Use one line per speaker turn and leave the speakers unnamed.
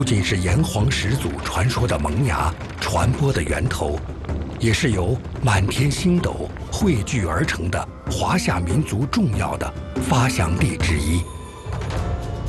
不仅是炎黄始祖传说的萌芽、传播的源头，也是由满天星斗汇聚而成的华夏民族重要的发祥地之一。